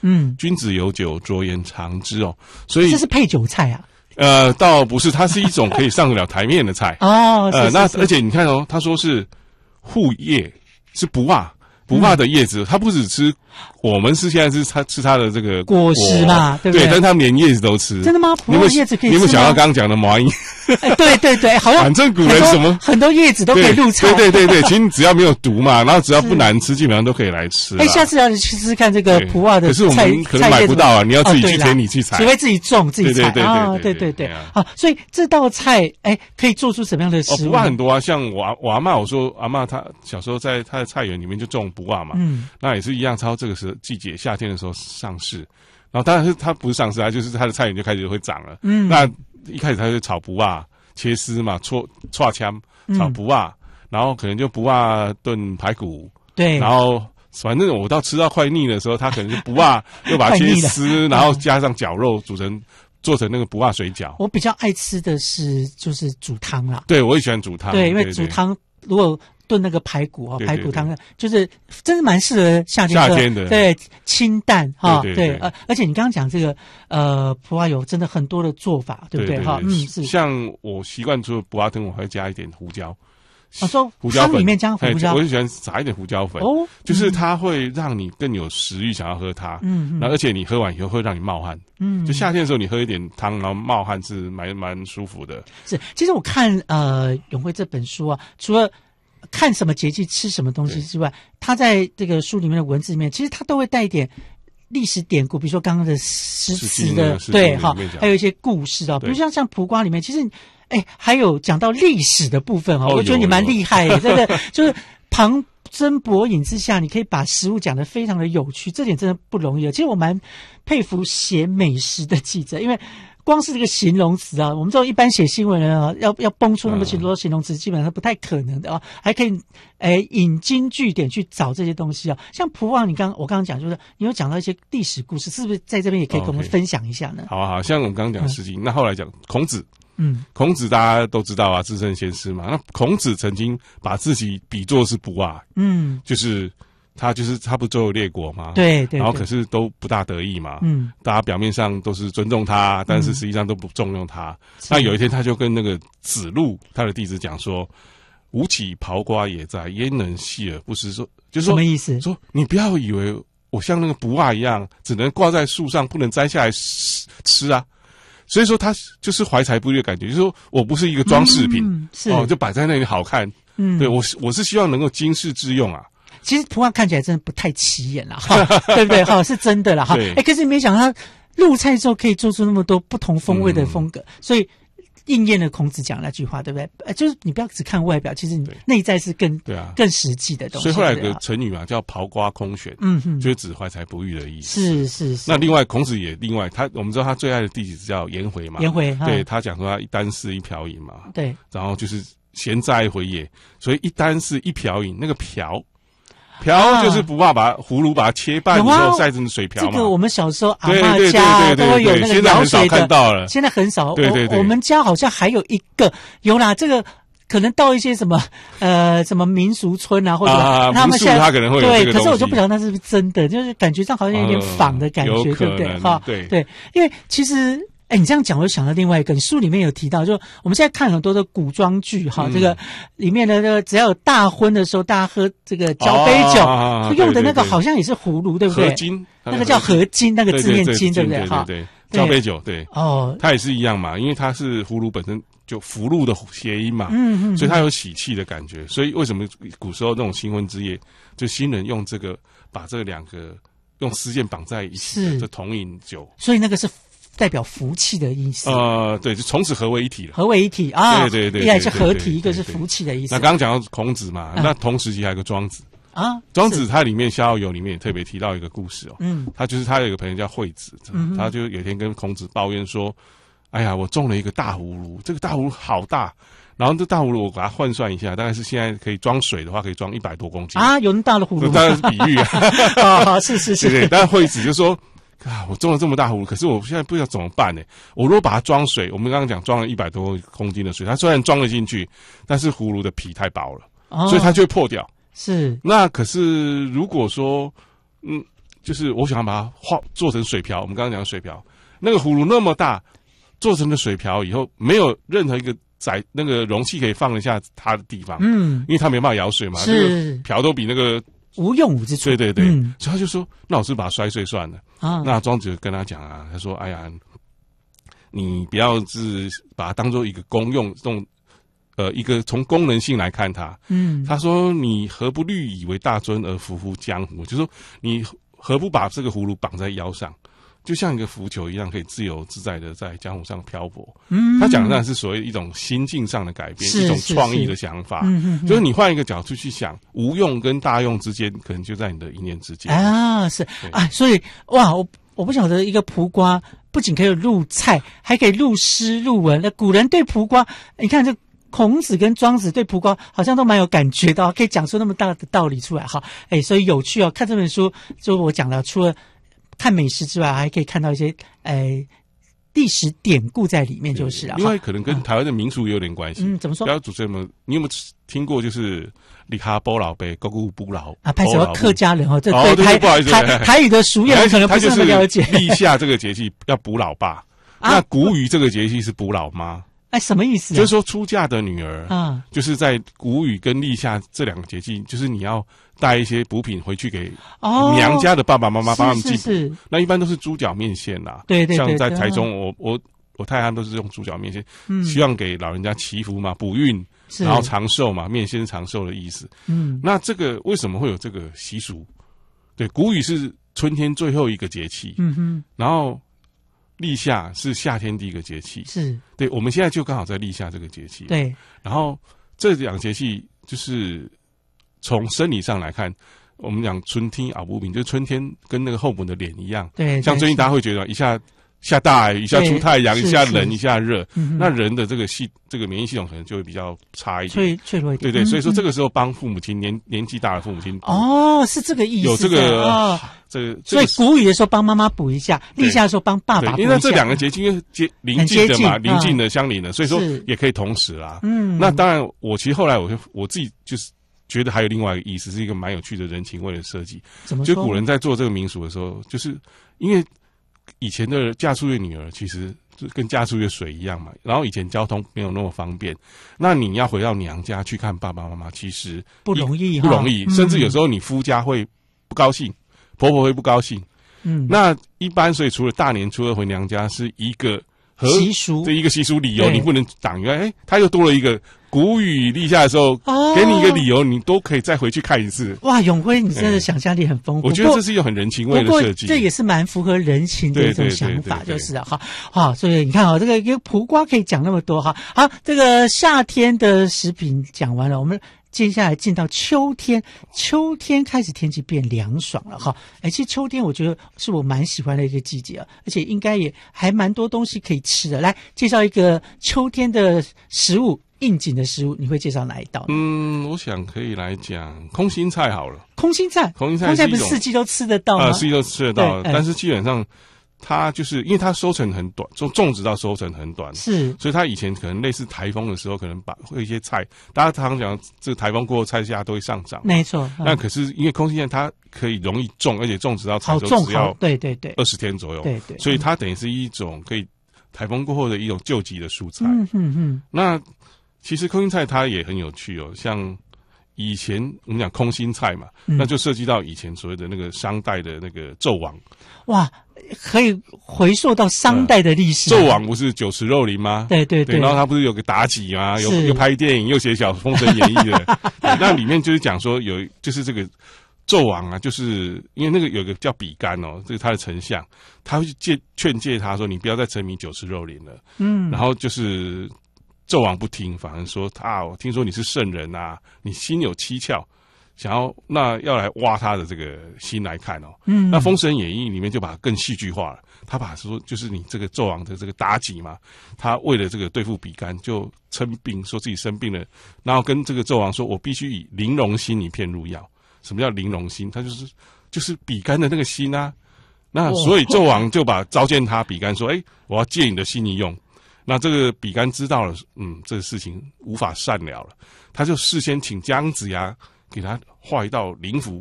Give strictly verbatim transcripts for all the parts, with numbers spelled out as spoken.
嗯， 君子有酒，酌言尝之哦。所以这是配酒菜啊？ 呃，倒不是，它是一种可以上得了台面的菜哦。 呃， 是是是那而且你看哦，他说是护叶，是不袜。不袜的叶子，它不只吃，我们是现在是它吃它的这个果实嘛，对不对？ 对，但他们连叶子都吃。 真的吗？不袜叶子可以吃吗？ 你有没有想到刚刚讲的毛衣？ 哎，对对对，好像反正古人什么很多叶子都可以入菜。 对对对对，其实你只要没有毒嘛，然后只要不难吃，基本上都可以来吃。 哎，下次要去吃吃看这个普洱的菜， 可是我们可能买不到啊，你要自己去田里去采， 除非自己种自己采。 对对啊，对对对。好，所以这道菜哎，可以做出什么样的食物？ 普洱很多啊，像我我阿嬷，我说阿嬷她小时候在她的菜园里面就种普洱嘛，嗯，那也是一样，超这个时季节夏天的时候上市，然后当然是它不是上市啊，就是它的菜园就开始会长了，嗯，那一开始它就炒普洱。切丝嘛，搓搓枪炒不袜、嗯，然后可能就不袜炖排骨， 对， 然后反正我到吃到快腻的时候，他可能就不袜又把它切丝，然后加上绞肉煮成做成那个不袜水饺。 我比较爱吃的是就是煮汤啦， 对我也喜欢煮汤， 对，因为煮汤如果炖那个排骨哦，排骨汤就是真的蛮适合夏天夏天的， 对，清淡哈， 对对， 呃，而且你刚刚讲这个呃普洱有真的很多的做法，对不对哈？嗯，是。 像我习惯做普洱汤，我还会加一点胡椒。 我说胡椒粉里面加胡椒， 我就喜欢撒一点胡椒粉哦，就是它会让你更有食欲想要喝它，嗯，然后而且你喝完以后会让你冒汗，嗯，就夏天的时候你喝一点汤，然后冒汗是蛮蛮舒服的。 是，其实我看呃永辉这本书啊，除了看什么节气吃什么东西之外，他在这个书里面的文字里面，其实他都会带一点历史典故，比如说刚刚的诗词的，对哈，还有一些故事啊，比如像像蒲瓜里面，其实哎还有讲到历史的部分哈、哦，我觉得你蛮厉害的，真的就是旁征博引之下，你可以把食物讲得非常的有趣，这点真的不容易。其实我蛮佩服写美食的记者，因为光是这个形容词啊，我们这种一般写新闻人啊，要要蹦出那么多形容词，基本上不太可能的啊。还可以，诶，引经据典去找这些东西啊。像蒲洱，你刚我刚刚讲，就是你有讲到一些历史故事，是不是在这边也可以跟我们分享一下呢？ Okay. 好啊，好，像我们刚刚讲《诗经》嗯，那后来讲孔子， 嗯， 孔子大家都知道啊，至圣先师嘛。那孔子曾经把自己比作是蒲洱，嗯，就是。他就是他不周游列国嘛， 对 对, 对， 然后可是都不大得意嘛， 嗯， 大家表面上都是尊重他，但是实际上都不重用他。嗯、那有一天他就跟那个子路他的弟子讲说：“吾岂刨瓜也在，焉能系而不食？”说就是说什么意思？ 说你不要以为我像那个蒲洱一样，只能挂在树上，不能摘下来吃吃啊。所以说他就是怀才不遇的感觉，就是说我不是一个装饰品， 嗯、是哦，就摆在那里好看。嗯，对我我是希望能够经世致用啊。 其实蒲洱看起来真的不太起眼啦，哈，对不对？哈，是真的啦，哈。哎，可是没想到他入菜之后可以做出那么多不同风味的风格，嗯、所以应验了孔子讲那句话，对不对？呃，就是你不要只看外表，其实你内在是更对啊更实际的东西。 所以后来有个成语嘛，叫刨瓜空悬，嗯哼，就是指怀才不遇的意思。 是是是。 那另外，孔子也另外他，我们知道他最爱的弟子叫颜回嘛， 颜回， 对他讲说他一箪食一瓢饮嘛， 对， 然后就是闲哉回也，所以一箪食一瓢饮，那个瓢。瓢就是不怕把葫芦把它切半之后晒成水瓢嘛。 这个我们小时候阿嬷家都会有那个舀水的， 看到了， 现在很少。 对对对， 我们家好像还有一个，有啦，这个可能到一些什么呃什么民俗村啊，或者、 啊、 他们现在他可能会有这个东西。 对，可是我就不晓得那是不是真的，就是感觉上好像有点仿的感觉， 嗯、 对不对？哈， 对对，因为其实。哎，你这样讲，我就想到另外一个，你书里面有提到，就我们现在看很多的古装剧哈、嗯，这个里面的这个只要有大婚的时候，大家喝这个交杯酒，哦、用的那个好像也是葫芦，对不对？ 合金， 那个叫合金，那个字念金，对不对？哈， 对对，交杯酒，对， 哦， 它也是一样嘛，因为它是葫芦本身就福禄的谐音嘛，嗯嗯，所以它有喜气的感觉。所以为什么古时候那种新婚之夜，就新人用这个把这两个用丝线绑在一起的这同饮酒， 所以那个是。代表福气的意思。 呃，对，就从此合为一体了。 合为一体啊， 对对 对, 对， 一来是合体，一个是福气的意思。 那刚刚讲到孔子嘛，嗯、那同时期还有个庄子啊。 庄子他里面《逍遥游》里面也特别提到一个故事哦，嗯，他就是他有一个朋友叫惠子，嗯、他就有一天跟孔子抱怨说：“哎呀，我种了一个大葫芦，这个大葫芦好大，然后这大葫芦我把它换算一下，大概是现在可以装水的话，可以装一百多公斤啊，有那么大的葫芦？ 当然是比喻啊， 啊，是是是， 对对。但是惠子就说。”啊！我种了这么大葫芦，可是我现在不知道怎么办呢？我如果把它装水，我们刚刚讲装了一百多公斤的水，它虽然装了进去，但是葫芦的皮太薄了，哦、所以它就会破掉。 是。 那可是如果说，嗯， 就是我想要把它画做成水瓢。我们刚刚讲的水瓢，那个葫芦那么大，做成的水瓢以后，没有任何一个载那个容器可以放得下它的地方，嗯，因为它没办法舀水嘛， 是那个瓢都比那个无用武之处。 对对对， 嗯、 所以他就说，那我是把它摔碎算了。啊，那庄子跟他讲啊，他说，哎呀，你不要是把它当做一个公用这种。呃，一个从功能性来看它，嗯，他说你何不虑以为大尊而浮乎江湖？就是说你何不把这个葫芦绑在腰上，就像一个浮球一样，可以自由自在的在江湖上漂泊。嗯，他讲的当然是所谓一种心境上的改变，一种创意的想法。嗯嗯，就是你换一个角度去想，无用跟大用之间，可能就在你的一念之间啊。是啊，所以哇，我我不晓得一个蒲瓜不仅可以入菜，还可以入诗入文。那古人对蒲瓜，你看这。孔子跟庄子对蒲瓜好像都蛮有感觉的，可以讲出那么大的道理出来哈，哎，所以有趣哦。看这本书，就我讲了，除了看美食之外，还可以看到一些哎历史典故在里面，就是啊。 另外，可能跟台湾的民俗也有点关系。 嗯，怎么说？ 不要主持人们，你有没有听过就是里哈波老贝、高古布老啊？拍什么客家人哦？这对台台台语的俗谚可能不是那么了解。 立夏这个节气要补老爸，那谷雨这个节气是补老妈。 哎，什么意思、啊？ 就是说，出嫁的女儿啊，就是在谷雨跟立夏这两个节气，就是你要带一些补品回去给娘家的爸爸妈妈，帮他们祭补。那一般都是猪脚面线呐、啊， 对对对。 像在台中，我我我太太都是用猪脚面线，嗯，希望给老人家祈福嘛，补运，然后长寿嘛，面线长寿的意思。嗯，那这个为什么会有这个习俗？对，谷雨是春天最后一个节气，嗯哼，然后。立夏是夏天第一个节气， 是对，我们现在就刚好在立夏这个节气。 对， 然后这两个节气就是从生理上来看，我们讲春天熬不平，就是春天跟那个后母的脸一样。 对， 像最近大家会觉得一下下大雨，一下出太阳，一下冷，一下热，嗯、那人的这个系这个免疫系统可能就会比较差一点， 脆脆弱一点。 对对，所以说这个时候帮父母亲年年纪大的父母亲哦，是这个意思， 有这个。 哦这个， 所以谷雨的时候帮妈妈补一下，立夏的时候帮爸爸补一下。 因为这两个节气因为接邻近的嘛，邻近的相邻的，所以说也可以同时啦。嗯，那当然，我其实后来我就我自己就是觉得还有另外一个意思，是一个蛮有趣的人情味的设计。 怎么说？ 就古人在做这个民俗的时候，就是因为以前的嫁出去女儿其实就跟嫁出去的水一样嘛，然后以前交通没有那么方便，那你要回到娘家去看爸爸妈妈，其实不容易， 不容易，嗯、甚至有时候你夫家会不高兴。婆婆会不高兴，嗯，那一般所以除了大年初二回娘家是一个习俗， 这一个习俗理由，你不能挡。原来，哎，他又多了一个谷雨立夏的时候，哦，给你一个理由，你都可以再回去看一次。 哇，永辉，你真的想象力很丰富。 我觉得这是一种很人情味的设计， 这也是蛮符合人情的一种想法，就是啊，好，好，所以你看啊，这个一个蒲瓜可以讲那么多哈。好，这个夏天的食品讲完了，我们。接下来进到秋天，秋天开始天气变凉爽了哈。哎，其实秋天我觉得是我蛮喜欢的一个季节啊，而且应该也还蛮多东西可以吃的。来介绍一个秋天的食物，应景的食物，你会介绍哪一道？ 嗯，我想可以来讲空心菜好了。 空心菜， 空心菜， 空心菜不是四季都吃得到吗？ 啊、呃，四季都吃得到，但是基本上。它就是因为它收成很短，种种植到收成很短， 是， 所以它以前可能类似台风的时候，可能把会一些菜，大家常常讲这个台风过后菜价都会上涨， 没错。 嗯、那可是因为空心菜它可以容易种，而且种植到采收只要对对对二十天左右， 对对， 所以它等于是一种可以台风过后的一种救急的蔬菜。 嗯嗯嗯。 那其实空心菜它也很有趣哦，像。以前我们讲空心菜嘛，嗯、那就涉及到以前所谓的那个商代的那个纣王。 哇，可以回溯到商代的历史、 啊。纣王不是酒池肉林吗？ 对对 对, 对。然后他不是有个妲己吗？有又拍电影又写小《封神演义》的。那里面就是讲说有就是这个纣王啊，就是因为那个有个叫比干哦，这是他的丞相，他会去借劝诫他说：“你不要再沉迷酒池肉林了。”嗯。然后就是。纣王不听，反而说啊，我听说你是圣人啊，你心有蹊跷，想要那要来挖他的这个心来看哦。嗯，那《封神演义》里面就把它更戏剧化了，他把说就是你这个纣王的这个妲己嘛，他为了这个对付比干，就称病，说自己生病了，然后跟这个纣王说，我必须以玲珑心一片入药。什么叫玲珑心？他就是就是比干的那个心啊。那所以纣王就把召见他比干说，哎，我要借你的心一用。那这个比干知道了，嗯，这个事情无法善了了，他就事先请姜子牙给他画一道灵符，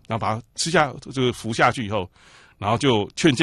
然后把它吃下，就是服下去以后，然后就劝诫